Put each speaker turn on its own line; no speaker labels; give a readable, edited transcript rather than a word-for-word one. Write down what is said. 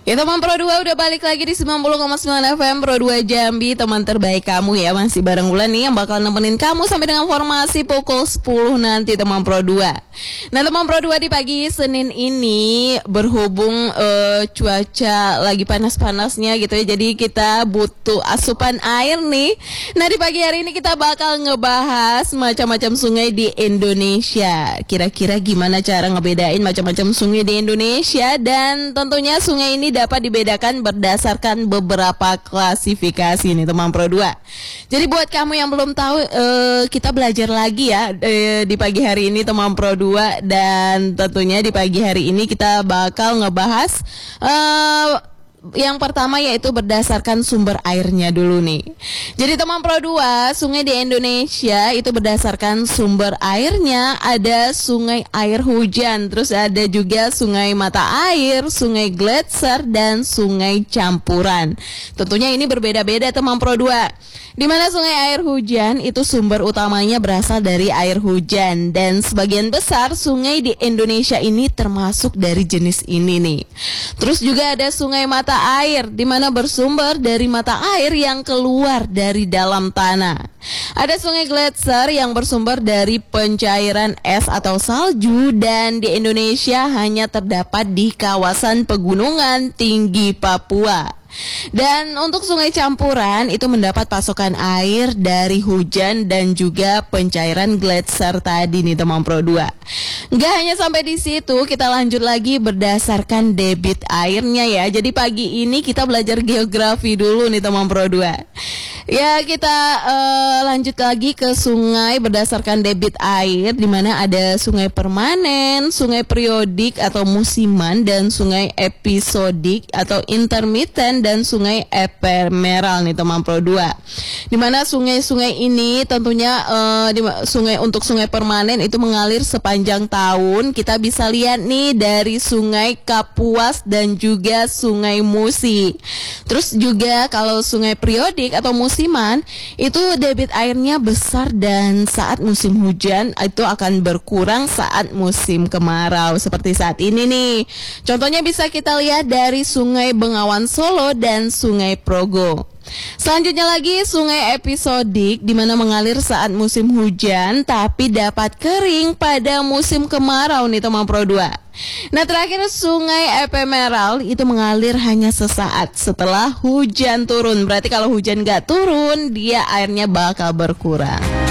Ya teman Pro 2 udah balik lagi di 90,9 FM Pro 2 Jambi. Teman terbaik kamu ya, masih bareng Wulan nih yang bakal nemenin kamu sampai dengan formasi pukul 10 nanti teman Pro 2. Nah teman Pro 2, di pagi Senin ini berhubung cuaca lagi panas-panasnya gitu ya, jadi kita butuh asupan air nih. Nah di pagi hari ini kita bakal ngebahas macam-macam sungai di Indonesia. Kira-kira gimana cara ngebedain macam-macam sungai di Indonesia, dan tentunya sungai ini dapat dibedakan berdasarkan beberapa klasifikasi nih teman Pro 2. Jadi buat kamu yang belum tahu, kita belajar lagi ya di pagi hari ini teman Pro 2, dan tentunya di pagi hari ini kita bakal ngebahas yang pertama yaitu berdasarkan sumber airnya dulu nih. Jadi teman Pro 2, sungai di Indonesia itu berdasarkan sumber airnya. Ada sungai air hujan, terus ada juga sungai mata air, sungai gletser, dan sungai campuran. Tentunya ini berbeda-beda teman Pro 2. Di mana sungai air hujan itu sumber utamanya berasal dari air hujan, dan sebagian besar sungai di Indonesia ini termasuk dari jenis ini nih. Terus juga ada sungai mata air, di mana bersumber dari mata air yang keluar dari dalam tanah. Ada sungai gletser yang bersumber dari pencairan es atau salju, dan di Indonesia hanya terdapat di kawasan pegunungan tinggi Papua. Dan untuk sungai campuran itu mendapat pasokan air dari hujan dan juga pencairan gletser tadi nih teman Pro 2. Nggak hanya sampai di situ, kita lanjut lagi berdasarkan debit airnya ya. Jadi pagi ini kita belajar geografi dulu nih teman Pro 2. Ya kita lanjut lagi ke sungai berdasarkan debit air, di mana ada sungai permanen, sungai periodik atau musiman, dan sungai episodik atau intermittent, dan sungai ephemeral nih teman Pro 2. Di mana sungai-sungai ini tentunya untuk sungai permanen itu mengalir sepanjang tahun. Kita bisa lihat nih dari sungai Kapuas dan juga sungai Musi. Terus juga kalau sungai periodik atau musiman itu debit airnya besar, dan saat musim hujan itu akan berkurang saat musim kemarau seperti saat ini nih. Contohnya bisa kita lihat dari sungai Bengawan Solo dan sungai Progo. Selanjutnya lagi sungai episodik, di mana mengalir saat musim hujan tapi dapat kering pada musim kemarau nih teman Pro 2. Nah terakhir sungai ephemeral itu mengalir hanya sesaat setelah hujan turun. Berarti kalau hujan gak turun, dia airnya bakal berkurang.